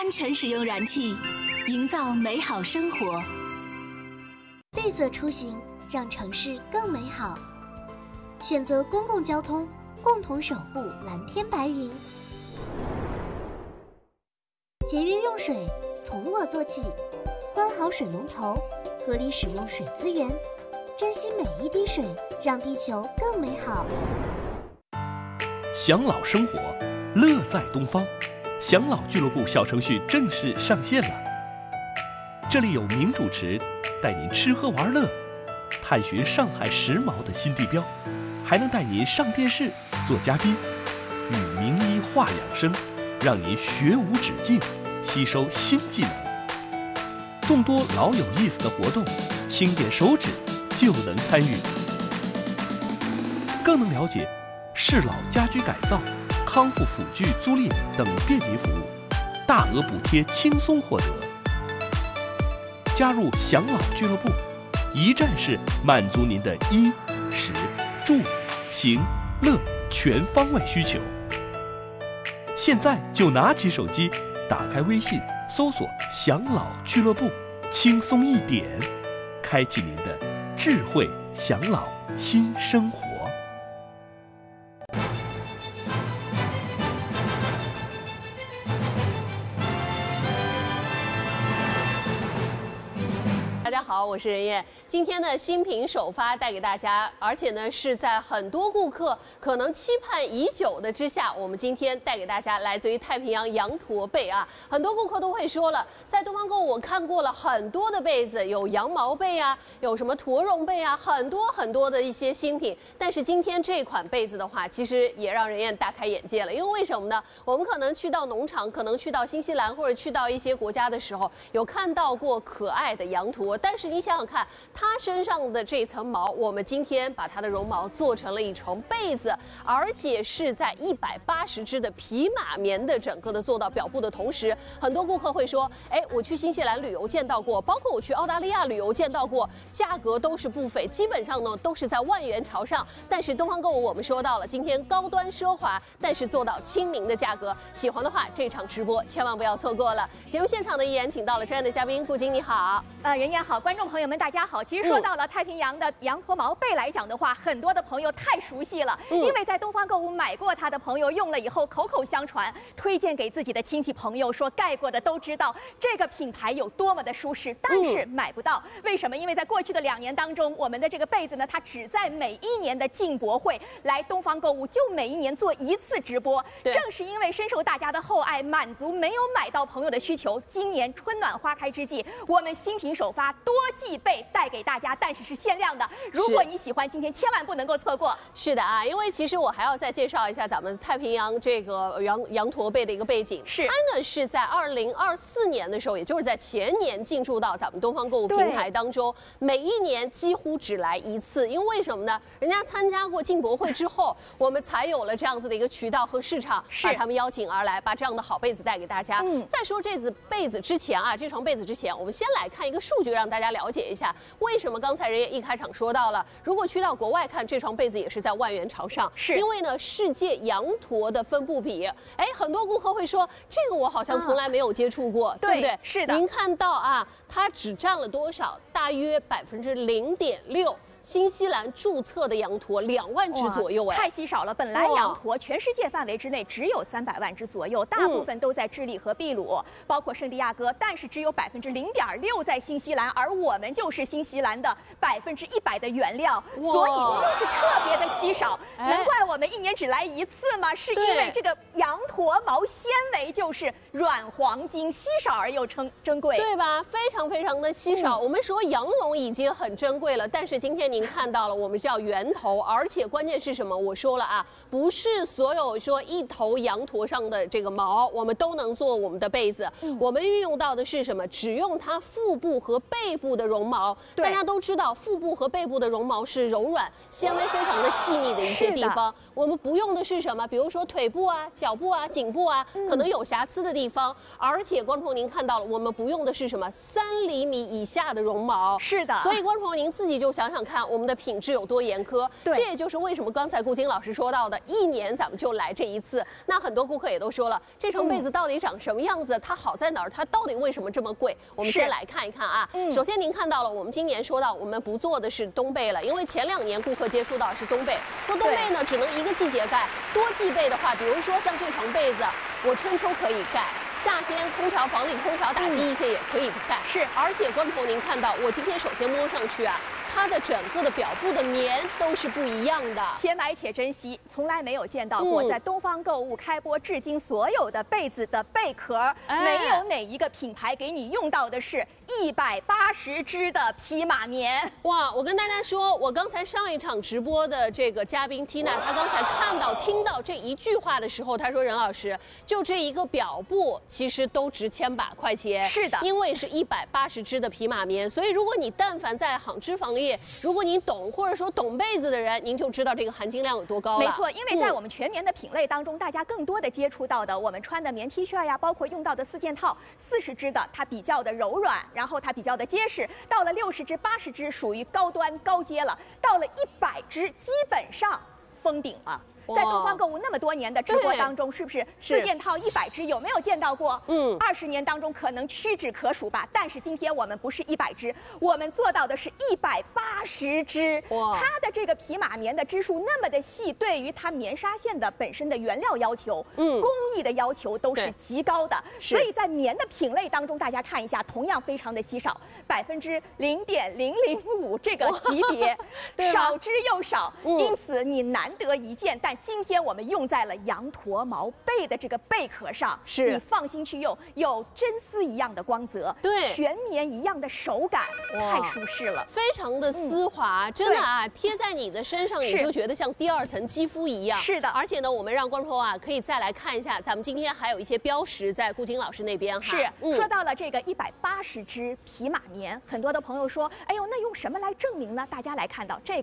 安全使用燃气，营造美好生活。 绿色出行，让城市更美好。选择公共交通，共同守护蓝天白云。节约用水，从我做起。关好水龙头，合理使用水资源，珍惜每一滴水，让地球更美好。 享老生活，乐在东方。享老俱乐部小程序正式上线了。这里有名主持带您吃喝玩乐，探寻上海时髦的新地标，还能带您上电视做嘉宾，与名医话养生，让您学无止境，吸收新技能。众多老有意思的活动，轻点手指就能参与，更能了解适老家居改造、康复辅具租赁等便民服务，大额补贴轻松获得。加入享老俱乐部，一站式满足您的衣、食、住、行、乐全方位需求。现在就拿起手机，打开微信，搜索享老俱乐部，轻松一点，开启您的智慧享老新生活。 大家好，我是任燕。今天呢，新品首发带给大家，而且呢是在很多顾客可能期盼已久的之下，我们今天带给大家来自于太平洋羊驼被啊。很多顾客都会说了，在东方购物我看过了很多的被子，有羊毛被啊，有什么驼绒被啊，很多的一些新品。但是今天这款被子的话，其实也让任燕大开眼界了，因为为什么呢？我们可能去到农场，可能去到新西兰或者去到一些国家的时候，有看到过可爱的羊驼。但是你想想看，它身上的这层毛，我们今天把它的绒毛做成了一床被子，而且是在180只的皮马棉的整个的做到表布的同时，很多顾客会说，哎，我去新西兰旅游见到过，包括我去澳大利亚旅游见到过，价格都是不菲，基本上呢都是在10000元朝上。但是东方购物我们说到了，今天高端奢华，但是做到亲民的价格，喜欢的话这场直播千万不要错过了。节目现场呢依然请到了专业的嘉宾，顾晶你好。 任燕好，观众朋友们大家好。其实说到了太平洋的羊驼毛被来讲的话，很多的朋友太熟悉了，因为在东方购物买过它的朋友用了以后口口相传，推荐给自己的亲戚朋友，说盖过的都知道这个品牌有多么的舒适，但是买不到。为什么？因为在过去的2年当中，我们的这个被子呢，它只在每一年的进博会来东方购物，就每一年做1次直播。正是因为深受大家的厚爱，满足没有买到朋友的需求，今年春暖花开之际，我们新品首发多季被带给大家，但是是限量的。如果你喜欢，今天千万不能够错过。 是的啊，因为其实我还要再介绍一下咱们太平洋这个羊驼被的一个背景。是它呢是在2024年的时候，也就是在前年进驻到咱们东方购物平台当中，每一年几乎只来1次。因为什么呢？人家参加过进博会之后，我们才有了这样子的一个渠道和市场，把他们邀请而来，把这样的好被子带给大家。再说这被子之前啊，这床被子之前，我们先来看一个数据，让大家了解一下为什么刚才人也一开场说到了，如果去到国外看，这床被子也是在10000元朝上，是因为呢世界羊驼的分布比，哎，很多顾客会说这个我好像从来没有接触过，对不对？是的。您看到啊，它只占了多少？大约0.6%。新西兰注册的羊驼2万只左右，哎， 太稀少了。本来羊驼全世界范围之内只有300万只左右，大部分都在智利和秘鲁，包括圣地亚哥，但是只有0.6%在新西兰，而我们就是新西兰的100%的原料，所以就是特别的稀少。难怪我们1年只来1次嘛，是因为这个羊驼毛纤维就是软黄金，稀少而又珍贵， 对吧？非常的稀少。我们说羊绒已经很珍贵了，但是今天您看到了，我们叫源头，而且关键是什么？我说了啊，不是所有说一头羊驼上的这个毛，我们都能做我们的被子。我们运用到的是什么？只用它腹部和背部的绒毛。大家都知道，腹部和背部的绒毛是柔软、纤维非常的细腻的一些地方。我们不用的是什么？比如说腿部啊、脚部啊、颈部啊，可能有瑕疵的地方。而且观众朋友您看到了，我们不用的是什么3厘米以下的绒毛。是的。所以观众朋友您自己就想想看。 看我们的品质有多严苛。 对， 这也就是为什么刚才顾金老师说到的，1年咱们就来这一次。那很多顾客也都说了，这床被子到底长什么样子？它好在哪儿？它到底为什么这么贵？我们先来看一看啊。首先您看到了，我们今年说到我们不做的是冬被了，因为前2年顾客接触到的是冬被，说冬被呢只能1个季节盖，多季被的话，比如说像这床被子，我春秋可以盖。夏天房里空调打低一些也可以盖， 是。 而且观众朋友您看到，我今天首先摸上去啊，它的整个的表布的棉都是不一样的。 且买且珍惜，从来没有见到过，在东方购物开播至今，所有的被子的贝壳，没有哪一个品牌给你用到的是180支的匹马棉。 哇！我跟大家说，我刚才上一场直播的这个嘉宾 Tina， 她刚才听到这一句话的时候，她说：“任老师，就这一个表布，其实都值千把块钱。” 是的， 因为是180支的匹马棉，所以如果你但凡在纺织行业，如果你懂或者说懂被子的人，您就知道这个含金量有多高了。 没错，因为在我们全棉的品类当中，大家更多的接触到的，我们穿的棉 T 恤呀，包括用到的4件套，40支的它比较的柔软，然后它比较的结实，到了60支、80支属于高端高阶了，到了100支基本上封顶了。在东方购物那么多年的直播当中，是不是4件套100支有没有见到过？20年当中可能屈指可数吧。但是今天我们不是100支，我们做到的是180支。它的这个匹马棉的支数那么的细，对于它棉纱线的本身的原料要求、工艺的要求都是极高的。所以在棉的品类当中，大家看一下，同样非常的稀少，0.005%这个级别，少之又少。因此你难得一见，但今天我们用在了羊驼毛被的这个贝壳上，你放心去用，有真丝一样的光泽， 对， 全棉一样的手感，太舒适了， 非常的丝滑，真的啊，贴在你的身上，你就觉得像第2层肌肤一样。 是的， 而且呢，我们让观众朋友啊可以再来看一下，咱们今天还有一些标识在顾金老师那边哈。 是，说到了这个180支匹马棉，很多的朋友说，哎呦，那用什么来证明呢？大家来看到这个。